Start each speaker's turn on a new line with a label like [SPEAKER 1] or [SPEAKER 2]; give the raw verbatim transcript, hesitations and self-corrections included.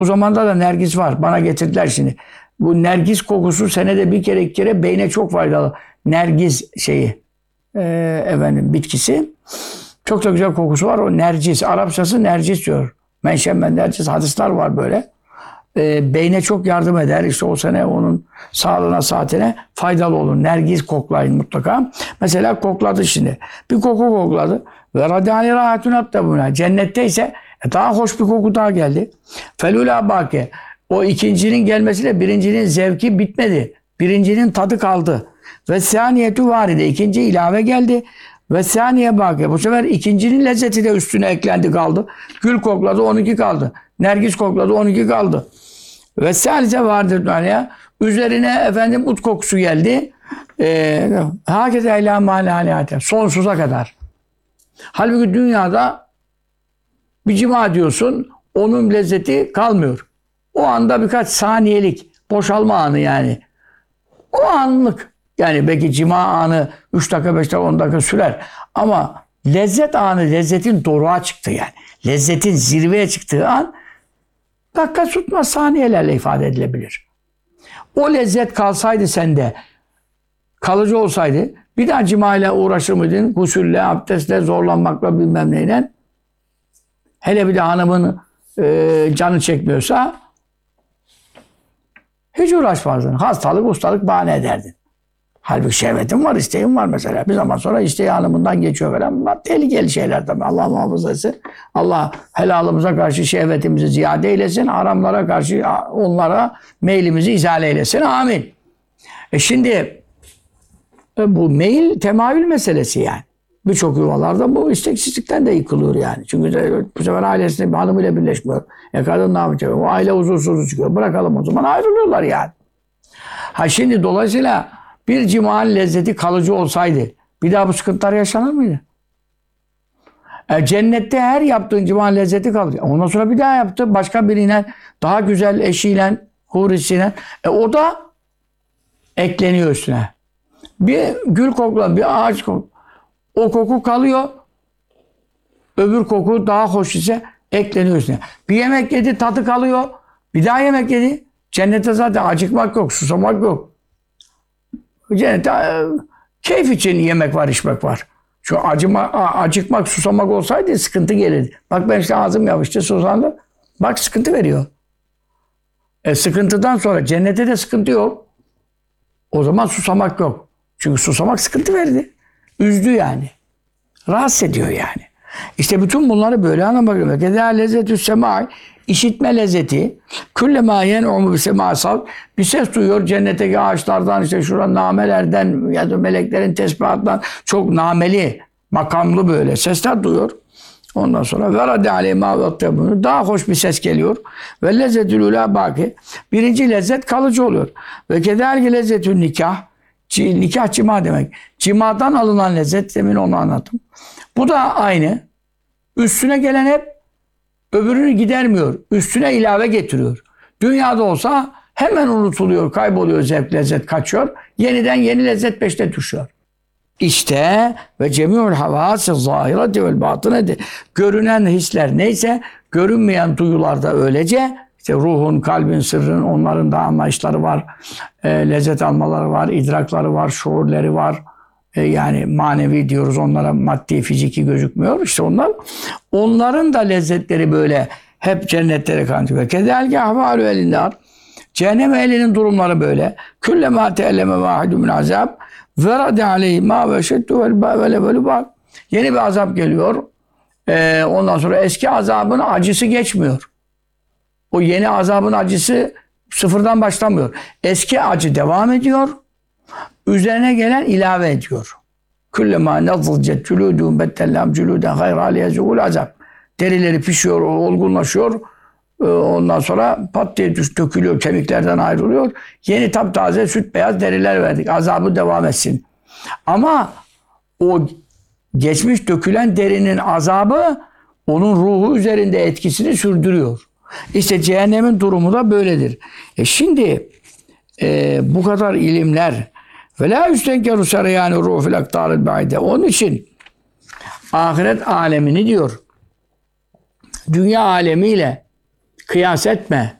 [SPEAKER 1] O zamanda da nergis var. Bana getirdiler şimdi. Bu nergis kokusu senede bir kere iki kere beyne çok faydalı. Nergis şeyi e, efendim bitkisi. Çok da güzel kokusu var. O nercis. Arapçası nercis diyor. Menşemmen nercis. Hadisler var böyle. E, beyne çok yardım eder. İşte o sene onun sağlığına, saatine faydalı olur. Nergis koklayın mutlaka. Mesela kokladı şimdi. Bir koku kokladı. Ve radâni rahatun hatta buna. Cennette ise daha hoş bir koku daha geldi. Felûlâ bâke. O ikincinin gelmesiyle birincinin zevki bitmedi. Birincinin tadı kaldı. Ve sâniyetü varide. İkinci ilave geldi. Ve sâniye bâke. Bu sefer ikincinin lezzeti de üstüne eklendi kaldı. Gül kokladı on iki kaldı. Nergis kokladı on iki kaldı. Ve sâlise vardır dünya. Üzerine efendim ut kokusu geldi. Hâkeze ilâ mâlâlâte. Sonsuza kadar. Halbuki dünyada bir cima diyorsun, onun lezzeti kalmıyor. O anda birkaç saniyelik boşalma anı yani. O anlık. Yani belki cima anı üç dakika, beş dakika, on dakika sürer. Ama lezzet anı, lezzetin doruğa çıktığı yani. Lezzetin zirveye çıktığı an dakika tutmaz, saniyelerle ifade edilebilir. O lezzet kalsaydı sende, kalıcı olsaydı, bir daha cima ile uğraşır mıydın? Gusülle, abdestle, zorlanmakla bilmem neyle. Hele bir de hanımın e, canı çekmiyorsa hiç uğraşmazdın. Hastalık, ustalık bahane ederdin. Halbuki şehvetin var, isteğin var mesela. Bir zaman sonra isteği hanımından geçiyor falan. Bunlar tehlikeli şeyler tabii. Allah muhafaza etsin. Allah helalımıza karşı şehvetimizi ziyade eylesin. Haramlara karşı onlara meylimizi izale eylesin. Amin. E şimdi e, bu meyil temayül meselesi yani. Birçok yuvalarda bu isteksizlikten de yıkılıyor yani. Çünkü de, bu sefer ailesinde bir hanımıyla birleşmiyor. E kadın ne yapacak? O aile huzursuzluğu çıkıyor. Bırakalım o zaman ayrılıyorlar yani. Ha şimdi dolayısıyla bir cima'nın lezzeti kalıcı olsaydı bir daha bu sıkıntılar yaşanır mıydı? E, cennette her yaptığın cima'nın lezzeti kalacak. Ondan sonra bir daha yaptı. Başka biriyle, daha güzel eşiyle, hurisiyle. E, o da ekleniyor üstüne. Bir gül kokla, bir ağaç kokla. O koku kalıyor. Öbür koku daha hoş ise ekleniyor üstüne. Bir yemek yedi, tadı kalıyor. Bir daha yemek yedi. Cennette zaten acıkmak yok, susamak yok. Cennette e, keyif için yemek var, içmek var. Şu acıma, acıkmak, susamak olsaydı sıkıntı gelirdi. Bak ben işte ağzım yapıştı, susandı. Bak sıkıntı veriyor. E sıkıntıdan sonra cennette de sıkıntı yok. O zaman susamak yok. Çünkü susamak sıkıntı verdi. Üzdü yani. Rahatsız ediyor yani. İşte bütün bunları böyle anlamak gerekiyor. Kedâ lezzetü semâ, işitme lezzeti. Külle mâ yen'umu bisemâsal. Bir ses duyuyor cennetteki ağaçlardan, işte şuradan namelerden ya da meleklerin tesbihatından çok nameli, makamlı böyle sesler duyuyor. Ondan sonra verade aleyhî ve daha hoş bir ses geliyor. Ve lezzetül ulâ bâki. Birinci lezzet kalıcı oluyor. Ve kedâlike lezzetül nikah. Nikah cima demek. Cimadan alınan lezzet, demin onu anlattım. Bu da aynı. Üstüne gelen hep öbürünü gidermiyor. Üstüne ilave getiriyor. Dünyada olsa hemen unutuluyor, kayboluyor zevk, lezzet kaçıyor. Yeniden yeni lezzet peşine düşüyor. İşte ve cemi'ül havâs-ı zâhireti vel bâtıneti. Görünen hisler neyse, görünmeyen duyular da öylece. İşte ruhun, kalbin, sırrın, onların da anlayışları var. E, lezzet almaları var, idrakları var, şuurları var. E, yani manevi diyoruz onlara, maddi, fiziki gözükmüyor. İşte onlar, onların da lezzetleri böyle hep cennetlere kanıyor. Kedâlike ahvâlü elindâr. Cehennem ehlinin durumları böyle. Küllemâ teelleme vâhidü min azâb. Verade aleyhî mâ ve şeddu vel velü bâk. Yeni bir azap geliyor. E, ondan sonra eski azabın acısı geçmiyor. O yeni azabın acısı sıfırdan başlamıyor. Eski acı devam ediyor. Üzerine gelen ilave ediyor. Küllemâ nazılcet cülûdûn bettellâm cülûden hayra liyezûgul azab. Derileri pişiyor, olgunlaşıyor. Ondan sonra pat diye düş, dökülüyor, kemiklerden ayrılıyor. Yeni taptaze süt beyaz deriler verdik. Azabı devam etsin. Ama o geçmiş dökülen derinin azabı onun ruhu üzerinde etkisini sürdürüyor. İşte cehennemin durumu da böyledir. E şimdi e, bu kadar ilimler ve la üstenkeru sarayani ruh fil aktaril ba'ide. Onun için ahiret alemini diyor dünya alemiyle kıyas etme.